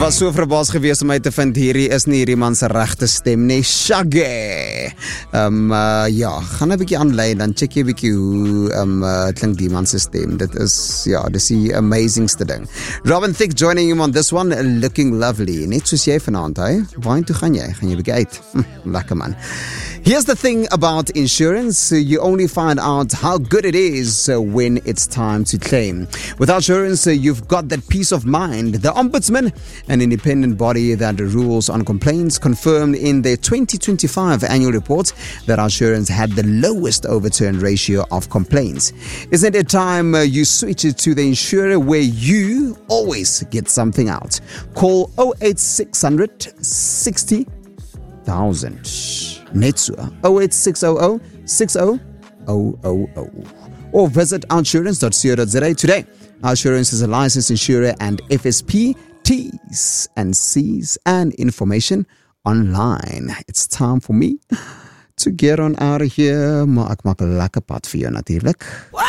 Was so verbaas gewees om my te vind, hierdie is nie hierdie man se regte stem nie. Shaggy. Ja, gaan 'n bietjie aanlei, dan check jy 'n bietjie hoe klink die man se stem. Dit is, ja, dis die amazingste ding. Robin Thicke joining him on this one, looking lovely. Net soos jy vanaand, hè? Waarheen toe gaan jy? Gaan jy bietjie uit? Lekker man. Here's the thing about insurance. You only find out how good it is when it's time to claim. With insurance, you've got that peace of mind. The Ombudsman, an independent body that rules on complaints, confirmed in their 2025 annual report that insurance had the lowest overturn ratio of complaints. Isn't it time you switch it to the insurer where you always get something out? Call 08600 60,000. Netsu 08600 60,000 or visit insurance.co.za today. Insurance is a licensed insurer and FSP T's and C's and information online. It's time for me to get on out of here. Maar ek maak 'n lekker pad vir jou natuurlik.